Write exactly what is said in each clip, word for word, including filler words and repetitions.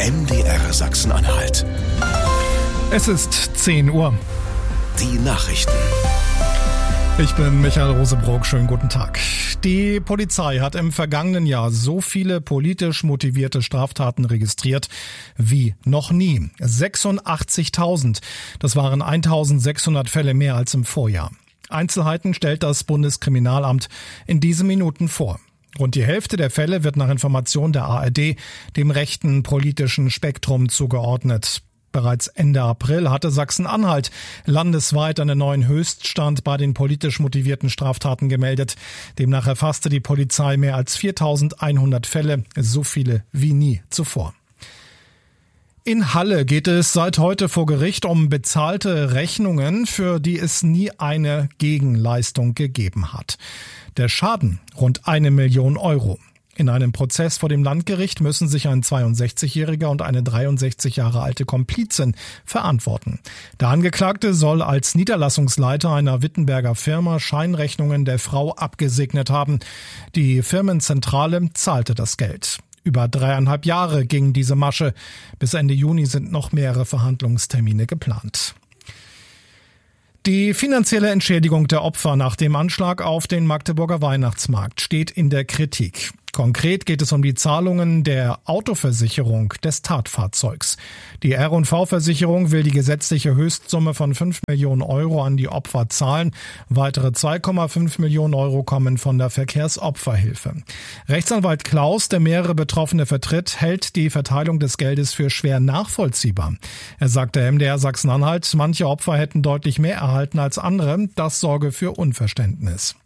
M D R Sachsen-Anhalt. Es ist zehn Uhr. Die Nachrichten. Ich bin Michael Rosebrock. Schönen guten Tag. Die Polizei hat im vergangenen Jahr so viele politisch motivierte Straftaten registriert wie noch nie. sechsundachtzigtausend. Das waren eintausendsechshundert Fälle mehr als im Vorjahr. Einzelheiten stellt das Bundeskriminalamt in diesen Minuten vor. Rund die Hälfte der Fälle wird nach Information der A R D dem rechten politischen Spektrum zugeordnet. Bereits Ende April hatte Sachsen-Anhalt landesweit einen neuen Höchststand bei den politisch motivierten Straftaten gemeldet. Demnach erfasste die Polizei mehr als viertausendeinhundert Fälle, so viele wie nie zuvor. In Halle geht es seit heute vor Gericht um bezahlte Rechnungen, für die es nie eine Gegenleistung gegeben hat. Der Schaden rund eine Million Euro. In einem Prozess vor dem Landgericht müssen sich ein zweiundsechzigjähriger und eine dreiundsechzig Jahre alte Komplizin verantworten. Der Angeklagte soll als Niederlassungsleiter einer Wittenberger Firma Scheinrechnungen der Frau abgesegnet haben. Die Firmenzentrale zahlte das Geld. Über dreieinhalb Jahre ging diese Masche. Bis Ende Juni sind noch mehrere Verhandlungstermine geplant. Die finanzielle Entschädigung der Opfer nach dem Anschlag auf den Magdeburger Weihnachtsmarkt steht in der Kritik. Konkret geht es um die Zahlungen der Autoversicherung des Tatfahrzeugs. Die R und V-Versicherung will die gesetzliche Höchstsumme von fünf Millionen Euro an die Opfer zahlen. Weitere zwei Komma fünf Millionen Euro kommen von der Verkehrsopferhilfe. Rechtsanwalt Klaus, der mehrere Betroffene vertritt, hält die Verteilung des Geldes für schwer nachvollziehbar. Er sagte M D R Sachsen-Anhalt, manche Opfer hätten deutlich mehr erhalten als andere. Das sorge für Unverständnis.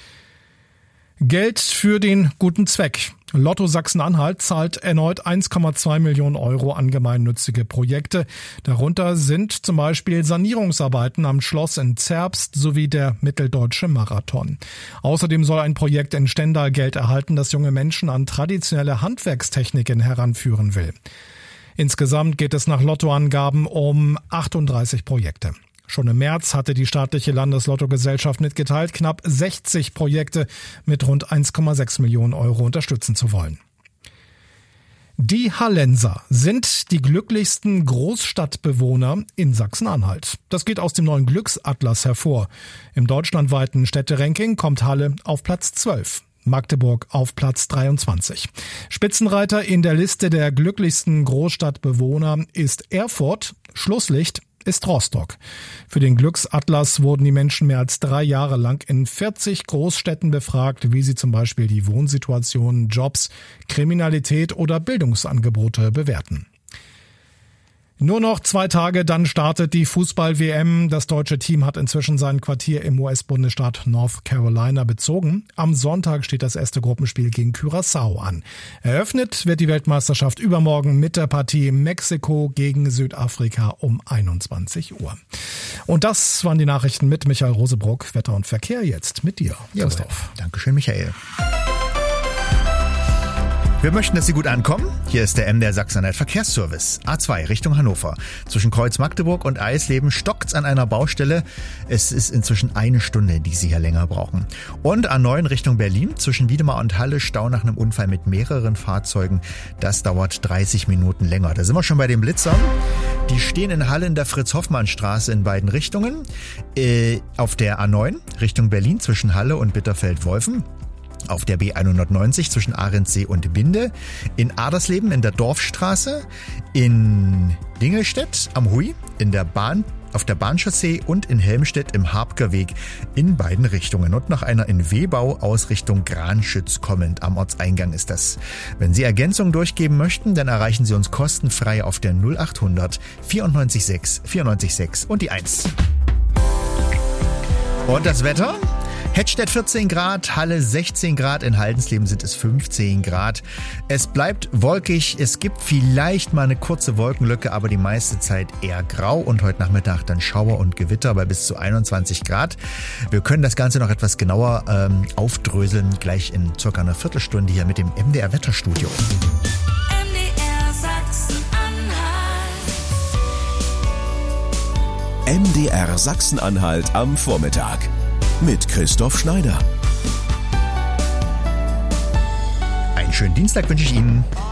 Geld für den guten Zweck. Lotto Sachsen-Anhalt zahlt erneut eins Komma zwei Millionen Euro an gemeinnützige Projekte. Darunter sind zum Beispiel Sanierungsarbeiten am Schloss in Zerbst sowie der Mitteldeutsche Marathon. Außerdem soll ein Projekt in Stendal Geld erhalten, das junge Menschen an traditionelle Handwerkstechniken heranführen will. Insgesamt geht es nach Lottoangaben um achtunddreißig Projekte. Schon im März hatte die staatliche Landeslottogesellschaft mitgeteilt, knapp sechzig Projekte mit rund eins Komma sechs Millionen Euro unterstützen zu wollen. Die Hallenser sind die glücklichsten Großstadtbewohner in Sachsen-Anhalt. Das geht aus dem neuen Glücksatlas hervor. Im deutschlandweiten Städteranking kommt Halle auf Platz zwölf. Magdeburg auf Platz dreiundzwanzig. Spitzenreiter in der Liste der glücklichsten Großstadtbewohner ist Erfurt. Schlusslicht ist Rostock. Für den Glücksatlas wurden die Menschen mehr als drei Jahre lang in vierzig Großstädten befragt, wie sie zum Beispiel die Wohnsituation, Jobs, Kriminalität oder Bildungsangebote bewerten. Nur noch zwei Tage, dann startet die Fußball-W M. Das deutsche Team hat inzwischen sein Quartier im U S-Bundesstaat North Carolina bezogen. Am Sonntag steht das erste Gruppenspiel gegen Curaçao an. Eröffnet wird die Weltmeisterschaft übermorgen mit der Partie Mexiko gegen Südafrika um einundzwanzig Uhr. Und das waren die Nachrichten mit Michael Rosebrock. Wetter und Verkehr jetzt mit dir, Christoph. Dankeschön, Michael. Wir möchten, dass Sie gut ankommen. Hier ist der M D R Sachsen-Anhalt Verkehrsservice. A zwei Richtung Hannover. Zwischen Kreuz Magdeburg und Eisleben stockt's an einer Baustelle. Es ist inzwischen eine Stunde, die Sie hier länger brauchen. Und A neun Richtung Berlin. Zwischen Wiedemar und Halle Stau nach einem Unfall mit mehreren Fahrzeugen. Das dauert dreißig Minuten länger. Da sind wir schon bei den Blitzern. Die stehen in Halle in der Fritz-Hoffmann-Straße in beiden Richtungen. Äh, auf der A neun Richtung Berlin zwischen Halle und Bitterfeld-Wolfen. Auf der B hundertneunzig zwischen Ahrensee und Binde, in Adersleben in der Dorfstraße, in Dingelstedt am Huy, in der Bahn, auf der Bahnchaussee und in Helmstedt im Habgerweg in beiden Richtungen. Und noch einer in Wehbau aus Richtung Granschütz kommend. Am Ortseingang ist das. Wenn Sie Ergänzungen durchgeben möchten, dann erreichen Sie uns kostenfrei auf der null achthundert vierundneunzig sechs vierundneunzig sechs und die eins. Und das Wetter? Hettstedt vierzehn Grad, Halle sechzehn Grad, in Haldensleben sind es fünfzehn Grad. Es bleibt wolkig, es gibt vielleicht mal eine kurze Wolkenlücke, aber die meiste Zeit eher grau und heute Nachmittag dann Schauer und Gewitter bei bis zu einundzwanzig Grad. Wir können das Ganze noch etwas genauer ähm, aufdröseln, gleich in circa einer Viertelstunde hier mit dem M D R Wetterstudio. M D R Sachsen-Anhalt. M D R Sachsen-Anhalt am Vormittag mit Christoph Schneider. Einen schönen Dienstag wünsche ich Ihnen.